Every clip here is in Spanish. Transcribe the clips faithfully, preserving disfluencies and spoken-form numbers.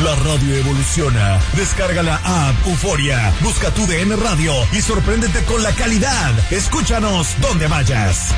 La radio evoluciona. Descarga la app Euforia, busca tu D N Radio y sorpréndete con la calidad. Escúchanos donde vayas.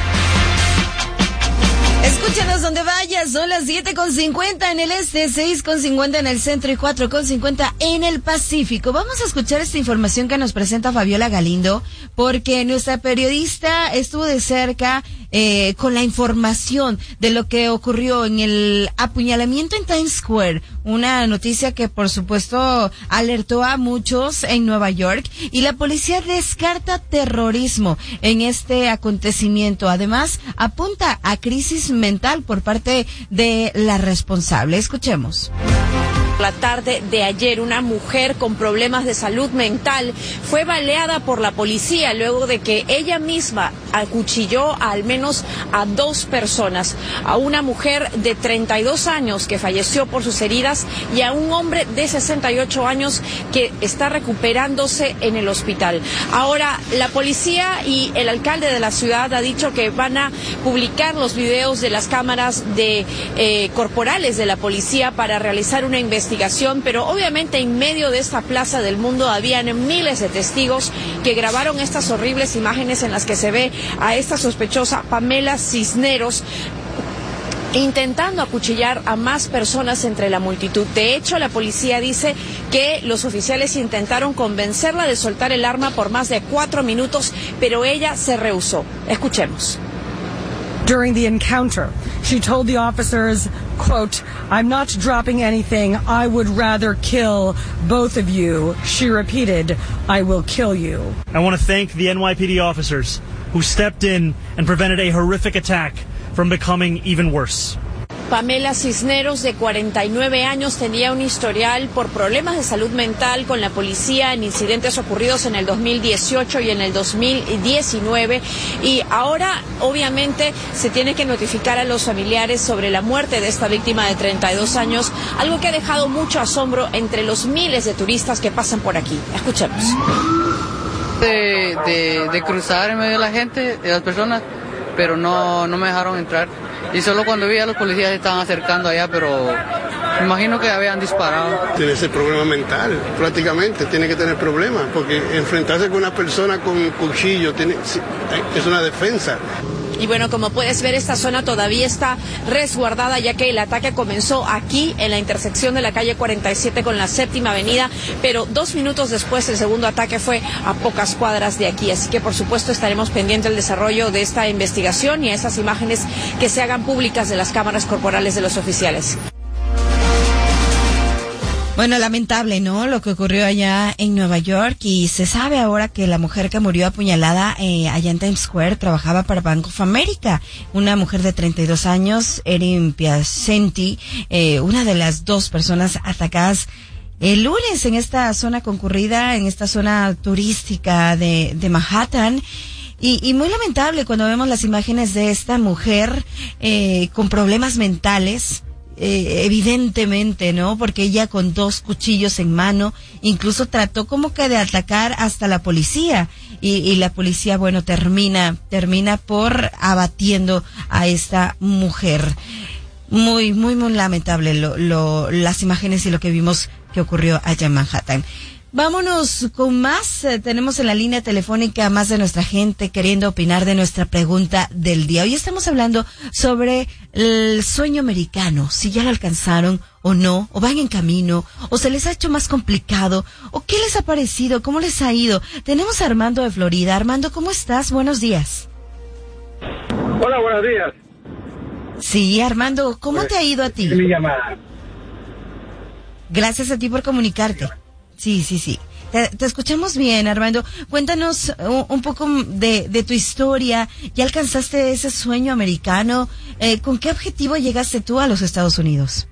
Escúchanos donde vayas, son las siete con cincuenta en el este, seis con cincuenta en el centro y cuatro con cincuenta en el Pacífico. Vamos a escuchar esta información que nos presenta Fabiola Galindo, porque nuestra periodista estuvo de cerca eh, con la información de lo que ocurrió en el apuñalamiento en Times Square. Una noticia que por supuesto alertó a muchos en Nueva York, y la policía descarta terrorismo en este acontecimiento. Además, apunta a crisis mental por parte de la responsable. Escuchemos. La tarde de ayer, una mujer con problemas de salud mental fue baleada por la policía luego de que ella misma acuchilló a al menos a dos personas, a una mujer de treinta y dos años que falleció por sus heridas y a un hombre de sesenta y ocho años que está recuperándose en el hospital. Ahora, la policía y el alcalde de la ciudad ha dicho que van a publicar los videos de las cámaras de eh, corporales de la policía para realizar una investigación. Pero obviamente en medio de esta plaza del mundo habían miles de testigos que grabaron estas horribles imágenes en las que se ve a esta sospechosa Pamela Cisneros intentando acuchillar a más personas entre la multitud. De hecho, la policía dice que los oficiales intentaron convencerla de soltar el arma por más de cuatro minutos, pero ella se rehusó. Escuchemos. During the encounter, she told the officers, quote, "I'm not dropping anything. I would rather kill both of you." She repeated, "I will kill you." I want to thank the N Y P D officers who stepped in and prevented a horrific attack from becoming even worse. Pamela Cisneros, de cuarenta y nueve años, tenía un historial por problemas de salud mental con la policía en incidentes ocurridos en el dos mil dieciocho y en el dos mil diecinueve, y ahora obviamente se tiene que notificar a los familiares sobre la muerte de esta víctima de treinta y dos años, algo que ha dejado mucho asombro entre los miles de turistas que pasan por aquí. Escuchemos. De, de, de cruzar en medio de la gente, de las personas, pero no, no me dejaron entrar. Y solo cuando vi a los policías se estaban acercando allá, pero me imagino que habían disparado. Tiene ese problema mental, prácticamente, tiene que tener problemas, porque enfrentarse con una persona con un cuchillo tiene, es una defensa. Y bueno, como puedes ver, esta zona todavía está resguardada, ya que el ataque comenzó aquí, en la intersección de la calle cuarenta y siete con la séptima avenida, pero dos minutos después el segundo ataque fue a pocas cuadras de aquí. Así que, por supuesto, estaremos pendientes del desarrollo de esta investigación y a esas imágenes que se hagan públicas de las cámaras corporales de los oficiales. Bueno, lamentable, ¿no? Lo que ocurrió allá en Nueva York, y se sabe ahora que la mujer que murió apuñalada eh, allá en Times Square trabajaba para Bank of America. Una mujer de treinta y dos años, Erin Piacenti, eh, una de las dos personas atacadas el lunes en esta zona concurrida, en esta zona turística de, de Manhattan. Y, y muy lamentable cuando vemos las imágenes de esta mujer eh, con problemas mentales. Eh, evidentemente, ¿no? Porque ella con dos cuchillos en mano, incluso trató como que de atacar hasta la policía, y, y la policía, bueno, termina, termina por abatiendo a esta mujer. Muy, muy, muy lamentable lo, lo, las imágenes y lo que vimos que ocurrió allá en Manhattan. Vámonos con más. Eh, tenemos en la línea telefónica a más de nuestra gente queriendo opinar de nuestra pregunta del día. Hoy estamos hablando sobre el sueño americano, si ya lo alcanzaron o no, o van en camino, o se les ha hecho más complicado, o qué les ha parecido, cómo les ha ido. Tenemos a Armando de Florida. Armando, ¿cómo estás? Buenos días. Hola, buenos días. Sí, Armando, ¿cómo pues, te ha ido a ti? Mi llamada. Gracias a ti por comunicarte. Sí, sí, sí. Te, te escuchamos bien, Armando. Cuéntanos un, un poco de, de tu historia. ¿Ya alcanzaste ese sueño americano? Eh, ¿Con qué objetivo llegaste tú a los Estados Unidos?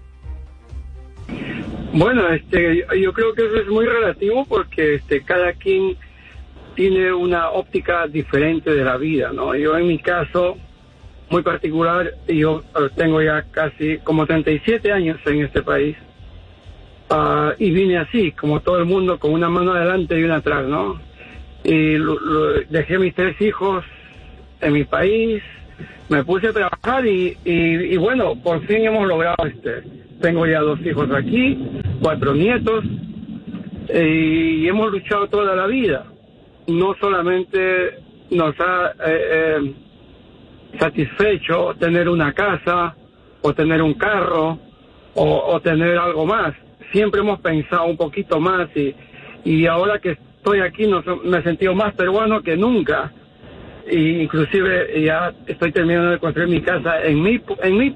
Bueno, este, yo creo que eso es muy relativo porque este, cada quien tiene una óptica diferente de la vida, ¿no? Yo en mi caso muy particular, yo tengo ya casi como treinta y siete años en este país. Uh, y vine así, como todo el mundo, con una mano adelante y una atrás, ¿no? Y lo, lo, dejé mis tres hijos en mi país, me puse a trabajar y, y, y bueno, por fin hemos logrado este. Tengo ya dos hijos aquí, cuatro nietos, y hemos luchado toda la vida. No solamente nos ha eh, eh, satisfecho tener una casa o tener un carro o, o tener algo más. Siempre hemos pensado un poquito más, y, y ahora que estoy aquí no, me he sentido más peruano que nunca. Y inclusive ya estoy terminando de construir mi casa en mi en mi